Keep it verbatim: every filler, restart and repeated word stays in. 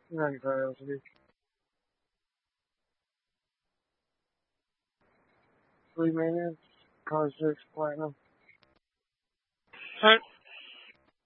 ninety-five L C D. Fleet maintenance, car six platinum. Alright.